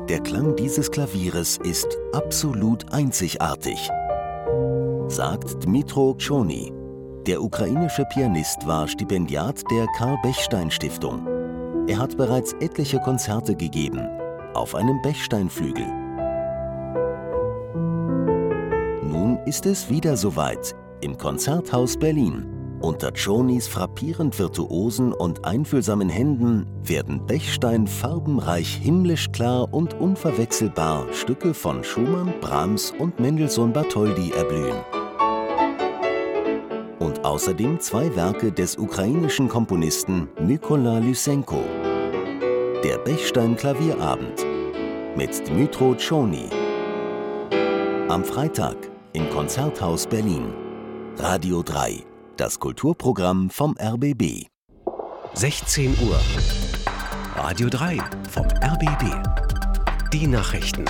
Der Klang dieses Klavieres ist absolut einzigartig, sagt Dmytro Chony. Der ukrainische Pianist war Stipendiat der Karl-Bechstein-Stiftung. Er hat bereits etliche Konzerte gegeben, auf einem Bechsteinflügel. Nun ist es wieder soweit, im Konzerthaus Berlin. Unter Chonys frappierend virtuosen und einfühlsamen Händen werden Bechstein farbenreich, himmlisch klar und unverwechselbar Stücke von Schumann, Brahms und Mendelssohn-Bartholdy erblühen. Und außerdem 2 Werke des ukrainischen Komponisten Mykola Lysenko. Der Bechstein-Klavierabend mit Dmytro Chony. Am Freitag im Konzerthaus Berlin. Radio 3, das Kulturprogramm vom RBB. 16 Uhr. Radio 3 vom RBB. Die Nachrichten.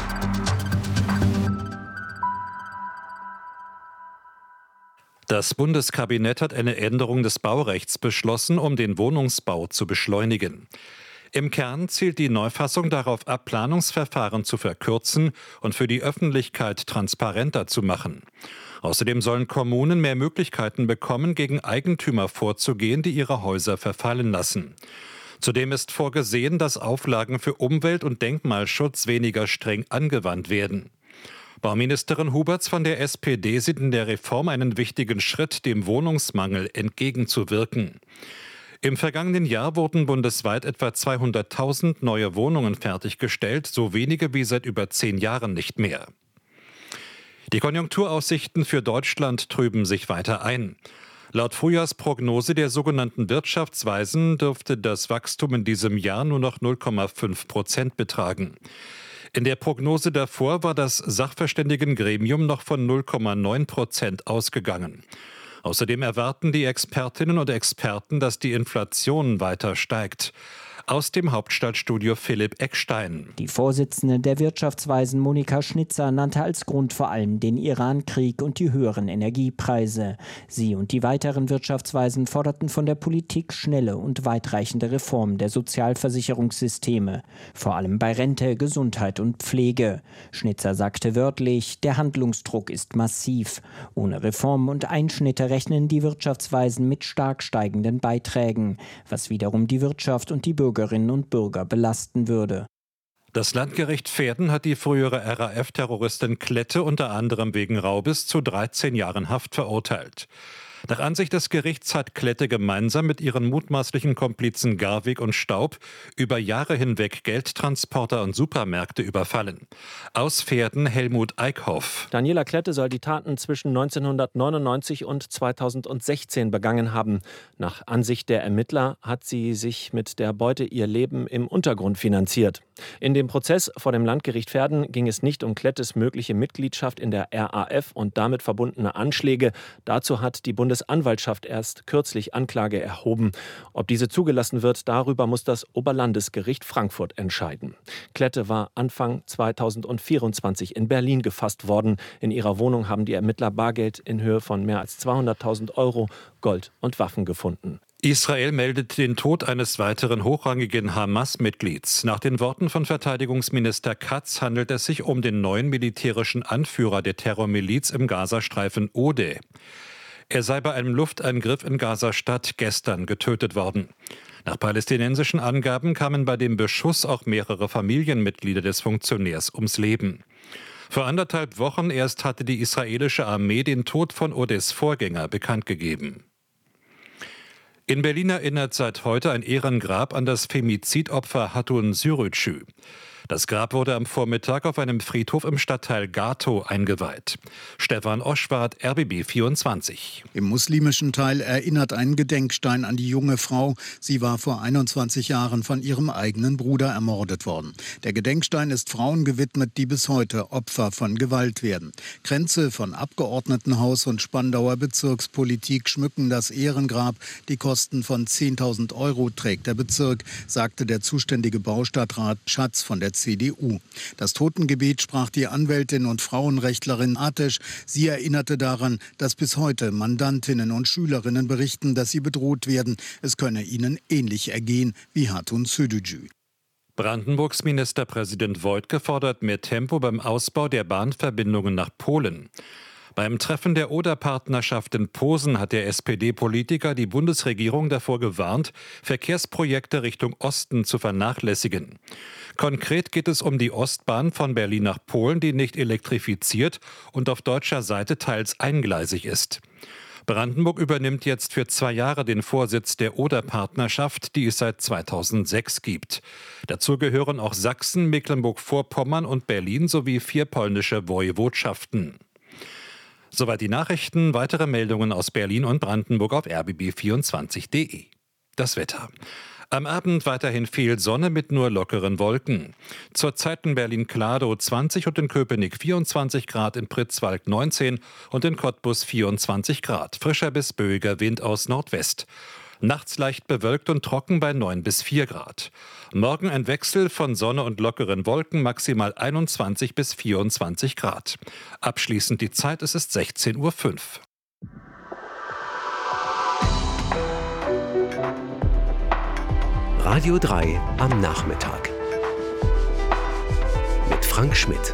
Das Bundeskabinett hat eine Änderung des Baurechts beschlossen, um den Wohnungsbau zu beschleunigen. Im Kern zielt die Neufassung darauf ab, Planungsverfahren zu verkürzen und für die Öffentlichkeit transparenter zu machen. Außerdem sollen Kommunen mehr Möglichkeiten bekommen, gegen Eigentümer vorzugehen, die ihre Häuser verfallen lassen. Zudem ist vorgesehen, dass Auflagen für Umwelt- und Denkmalschutz weniger streng angewandt werden. Bauministerin Huberts von der SPD sieht in der Reform einen wichtigen Schritt, dem Wohnungsmangel entgegenzuwirken. Im vergangenen Jahr wurden bundesweit etwa 200.000 neue Wohnungen fertiggestellt, so wenige wie seit über 10 Jahren nicht mehr. Die Konjunkturaussichten für Deutschland trüben sich weiter ein. Laut Frühjahrsprognose der sogenannten Wirtschaftsweisen dürfte das Wachstum in diesem Jahr nur noch 0,5% betragen. In der Prognose davor war das Sachverständigengremium noch von 0,9% ausgegangen. Außerdem erwarten die Expertinnen und Experten, dass die Inflation weiter steigt. Aus dem Hauptstadtstudio Philipp Eckstein. Die Vorsitzende der Wirtschaftsweisen Monika Schnitzer nannte als Grund vor allem den Iran-Krieg und die höheren Energiepreise. Sie und die weiteren Wirtschaftsweisen forderten von der Politik schnelle und weitreichende Reformen der Sozialversicherungssysteme, vor allem bei Rente, Gesundheit und Pflege. Schnitzer sagte wörtlich, der Handlungsdruck ist massiv. Ohne Reformen und Einschnitte rechnen die Wirtschaftsweisen mit stark steigenden Beiträgen, was wiederum die Wirtschaft und die Bürgerinnen und Bürger belasten würde. Das Landgericht Verden hat die frühere RAF-Terroristin Klette unter anderem wegen Raubes zu 13 Jahren Haft verurteilt. Nach Ansicht des Gerichts hat Klette gemeinsam mit ihren mutmaßlichen Komplizen Garwig und Staub über Jahre hinweg Geldtransporter und Supermärkte überfallen. Aus Verden Helmut Eickhoff. Daniela Klette soll die Taten zwischen 1999 und 2016 begangen haben. Nach Ansicht der Ermittler hat sie sich mit der Beute ihr Leben im Untergrund finanziert. In dem Prozess vor dem Landgericht Verden ging es nicht um Klettes mögliche Mitgliedschaft in der RAF und damit verbundene Anschläge. Dazu hat die Bundesanwaltschaft erst kürzlich Anklage erhoben. Ob diese zugelassen wird, darüber muss das Oberlandesgericht Frankfurt entscheiden. Klette war Anfang 2024 in Berlin gefasst worden. In ihrer Wohnung haben die Ermittler Bargeld in Höhe von mehr als 200.000 Euro, Gold und Waffen gefunden. Israel meldet den Tod eines weiteren hochrangigen Hamas-Mitglieds. Nach den Worten von Verteidigungsminister Katz handelt es sich um den neuen militärischen Anführer der Terrormiliz im Gazastreifen Odeh. Er sei bei einem Luftangriff in Gaza-Stadt gestern getötet worden. Nach palästinensischen Angaben kamen bei dem Beschuss auch mehrere Familienmitglieder des Funktionärs ums Leben. Vor 1,5 Wochen erst hatte die israelische Armee den Tod von Odehs Vorgänger bekannt gegeben. In Berlin erinnert seit heute ein Ehrengrab an das Femizidopfer Hatun Sürücü. Das Grab wurde am Vormittag auf einem Friedhof im Stadtteil Gatow eingeweiht. Stefan Oschwart, RBB 24. Im muslimischen Teil erinnert ein Gedenkstein an die junge Frau. Sie war vor 21 Jahren von ihrem eigenen Bruder ermordet worden. Der Gedenkstein ist Frauen gewidmet, die bis heute Opfer von Gewalt werden. Kränze von Abgeordnetenhaus und Spandauer Bezirkspolitik schmücken das Ehrengrab. Die Kosten von 10.000 Euro trägt der Bezirk, sagte der zuständige Baustadtrat Schatz von der CDU. Das Totengebet sprach die Anwältin und Frauenrechtlerin Ateş. Sie erinnerte daran, dass bis heute Mandantinnen und Schülerinnen berichten, dass sie bedroht werden. Es könne ihnen ähnlich ergehen wie Hatun Sürücü. Brandenburgs Ministerpräsident Woidke fordert mehr Tempo beim Ausbau der Bahnverbindungen nach Polen. Beim Treffen der Oder-Partnerschaft in Posen hat der SPD-Politiker die Bundesregierung davor gewarnt, Verkehrsprojekte Richtung Osten zu vernachlässigen. Konkret geht es um die Ostbahn von Berlin nach Polen, die nicht elektrifiziert und auf deutscher Seite teils eingleisig ist. Brandenburg übernimmt jetzt für 2 Jahre den Vorsitz der Oder-Partnerschaft, die es seit 2006 gibt. Dazu gehören auch Sachsen, Mecklenburg-Vorpommern und Berlin sowie 4 polnische Woiwodschaften. Soweit die Nachrichten. Weitere Meldungen aus Berlin und Brandenburg auf rbb24.de. Das Wetter. Am Abend weiterhin viel Sonne mit nur lockeren Wolken. Zurzeit in Berlin-Kladow 20 und in Köpenick 24 Grad, in Pritzwalk 19 und in Cottbus 24 Grad. Frischer bis böiger Wind aus Nordwest. Nachts leicht bewölkt und trocken bei 9 bis 4 Grad. Morgen ein Wechsel von Sonne und lockeren Wolken, maximal 21 bis 24 Grad. Abschließend die Zeit, es ist 16:05 Uhr. Radio 3 am Nachmittag. Mit Frank Schmidt.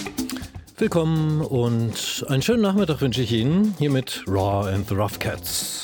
Willkommen und einen schönen Nachmittag wünsche ich Ihnen hier mit Raw and the Rough Cats.